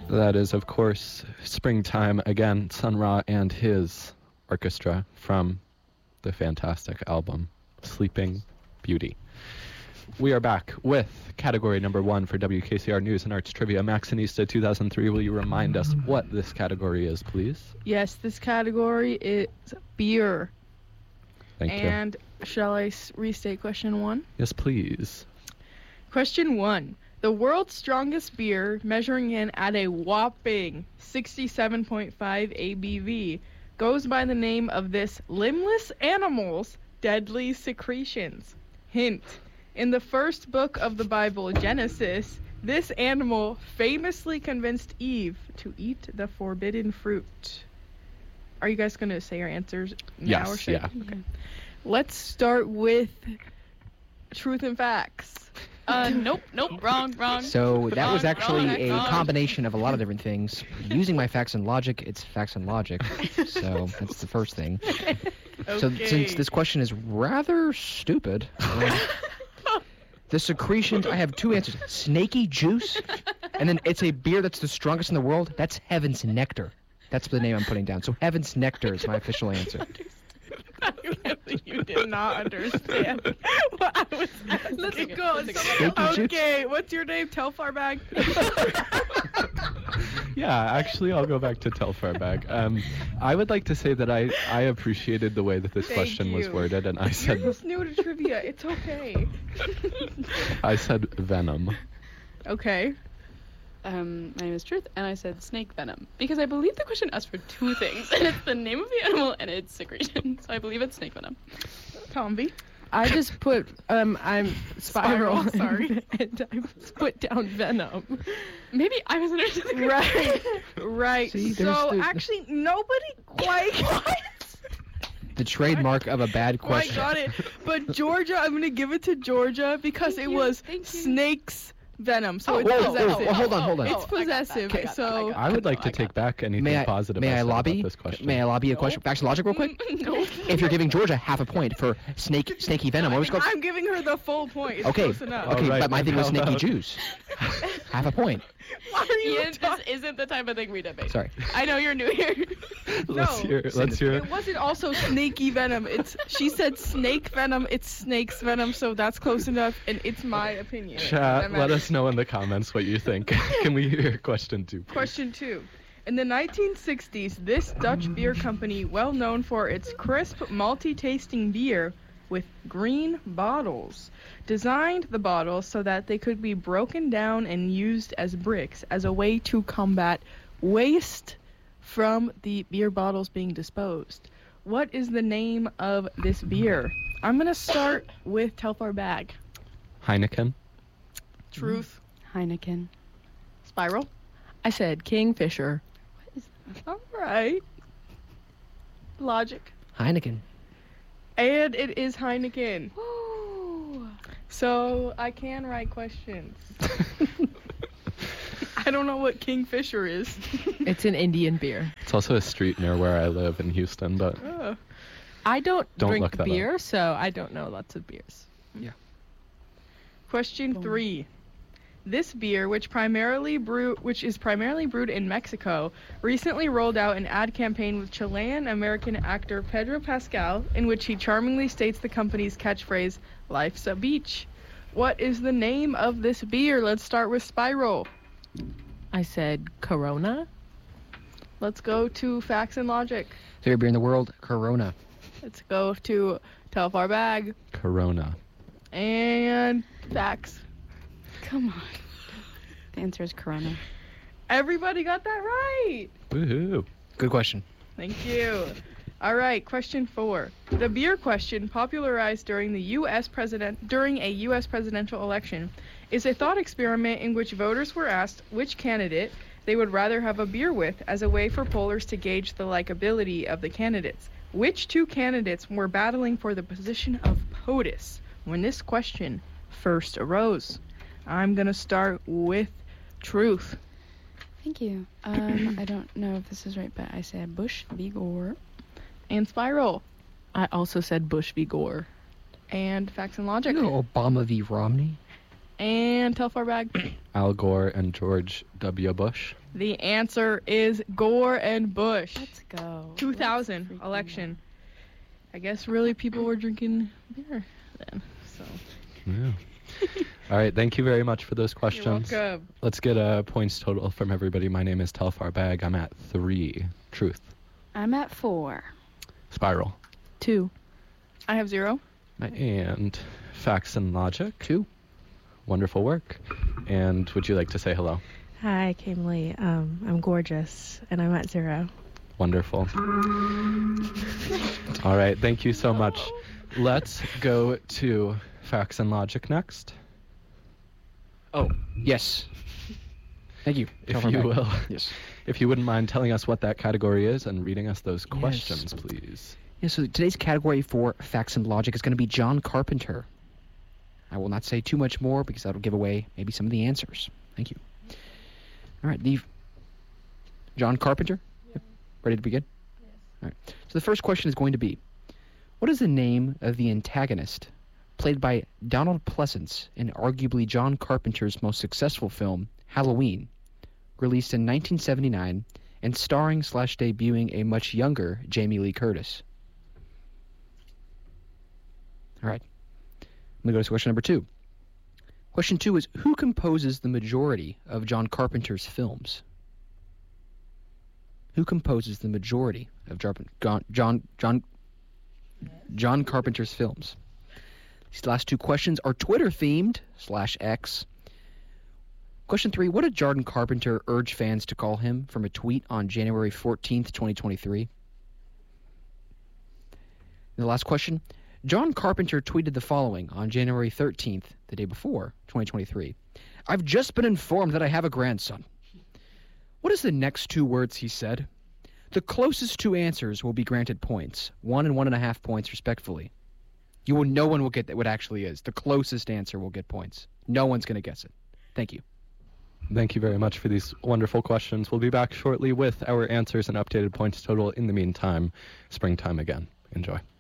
That is, of course, Springtime again, Sun Ra and his orchestra from the fantastic album Sleeping Beauty. We are back with category number 1 for WKCR News and Arts Trivia. Maxinista 2003, will you remind us what this category is, please? Yes, this category is beer. Thank you. And shall I restate question 1? Yes, please. Question 1. The world's strongest beer, measuring in at a whopping 67.5 ABV, goes by the name of this limbless animal's deadly secretions. Hint. In the first book of the Bible, Genesis, this animal famously convinced Eve to eat the forbidden fruit. Are you guys going to say your answers now? Yes, yeah. Okay. Let's start with truth and facts. Nope, wrong. So that was actually wrong. a combination of a lot of different things. Using my facts and logic, it's facts and logic. So that's the first thing. Okay. So since this question is rather stupid, the secretions, I have 2 answers. Snaky juice, and then it's a beer that's the strongest in the world. That's Heaven's Nectar. That's the name I'm putting down. So Heaven's Nectar is my official answer. You did not understand what I was asking. Let's go. Okay, what's your name? Telfar Bag? Yeah, actually, I'll go back to Telfar Bag. I would like to say that I appreciated the way that this question was worded, and I said... You're just new to trivia. It's okay. I said venom. Okay. My name is Truth, and I said snake venom. Because I believe the question asked for 2 things, and it's the name of the animal and its secretion. So I believe it's snake venom. Tomby? I just put, I'm Spiral. Sorry. And I put down Venom. Maybe I was understanding the question. Right. See, So, actually, nobody quite got it. The trademark of a bad Quite question. got it. But Georgia, I'm going to give it to Georgia because it was snake's venom. So it's possessive. hold on. It's possessive. So I would like to take back anything positive May I said lobby? about this question. May I lobby a question? Facts and logic real quick? No. If you're giving Georgia half a point for snaky venom, what was it called? I'm giving her the full point. It's Okay, close enough. okay, Alright, but my thing was how snaky about- juice. Half a point. Why are you Ian, this isn't the type of thing we debate. Sorry. I know you're new here. Let's hear It wasn't also snaky venom. She said snake venom. It's snake's venom, so that's close enough, and it's my opinion. Chat, let us know in the comments what you think. Can we hear question 2, please? Question 2. In the 1960s, this Dutch beer company, well known for its crisp, malty tasting beer with green bottles, designed the bottles so that they could be broken down and used as bricks as a way to combat waste from the beer bottles being disposed. What is the name of this beer? I'm going to start with Telfar Bag. Heineken. Truth. Heineken. Spiral. I said Kingfisher. All right. Logic. Heineken. And it is Heineken. Woo! So I can write questions. I don't know what Kingfisher is. It's an Indian beer. It's also a street near where I live in Houston, but I don't Don't drink look that beer, so I don't know lots of beers. Question 3. This beer, which is primarily brewed in Mexico, recently rolled out an ad campaign with Chilean-American actor Pedro Pascal, in which he charmingly states the company's catchphrase, "Life's a beach." What is the name of this beer? Let's start with Spiral. I said Corona. Let's go to Facts and Logic. Favorite beer in the world? Corona. Let's go to Telfar Bag. Corona. And Facts. Come on. The answer is Corona. Everybody got that right. Woohoo. Good question. Thank you. All right, question 4. The beer question, popularized during a U.S. presidential election, is a thought experiment in which voters were asked which candidate they would rather have a beer with as a way for pollers to gauge the likability of the candidates. Which 2 candidates were battling for the position of POTUS when this question first arose? I'm going to start with Truth. Thank you. I don't know if this is right, but I said Bush v. Gore. And Spiral. I also said Bush v. Gore. And Facts and Logic. You know Obama v. Romney? And Telfar Bag. Al Gore and George W. Bush. The answer is Gore and Bush. Let's go. 2000 Let's freaking election. I guess really people were drinking beer then. So Yeah. All right, thank you very much for those questions. you're welcome. Let's get a points total from everybody. My name is Telfar Bag. I'm at 3. Truth. I'm at 4. Spiral. 2. I have 0. And Facts and Logic. 2. Wonderful work. And would you like to say hello? Hi, I came late. I'm gorgeous, and I'm at 0. Wonderful. All right, thank you so much. Let's go to Facts and Logic next. Oh, yes. Thank you. If Telfar you Bag. will. Yes. If you wouldn't mind telling us what that category is and reading us those Yes. questions, please. Yeah, so today's category for Facts and Logic is going to be John Carpenter. I will not say too much more because that'll give away maybe some of the answers. Thank you. All right, John Carpenter? Yep. Ready to begin? Yes. All right. So the first question is going to be, what is the name of the antagonist played by Donald Pleasance in arguably John Carpenter's most successful film, Halloween, released in 1979 and starring/debuting a much younger Jamie Lee Curtis? All right. I'm going to go to question number 2. Question 2 is, who composes the majority of John Carpenter's films? Who composes the majority of John Carpenter's films? These last 2 questions are Twitter-themed /X. Question 3, what did Jordan Carpenter urge fans to call him from a tweet on January 14th, 2023? And the last question, John Carpenter tweeted the following on January 13th, the day before, 2023. I've just been informed that I have a grandson. What is the next 2 words he said? The closest 2 answers will be granted points, 1 and 1.5 points respectively. No one will get what actually is. The closest answer will get points. No one's going to guess it. Thank you. Thank you very much for these wonderful questions. We'll be back shortly with our answers and updated points total. In the meantime, springtime again. Enjoy.